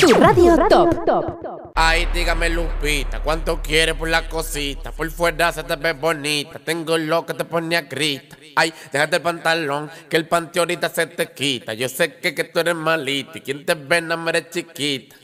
Tu radio top. Ay, dígame Lupita, ¿cuánto quieres por la cosita? Por fuera se te ve bonita, tengo lo que te pone a grita. Ay, déjate el pantalón, que el panty ahorita se te quita. Yo sé que tú eres malita y quien te ve no me eres chiquita.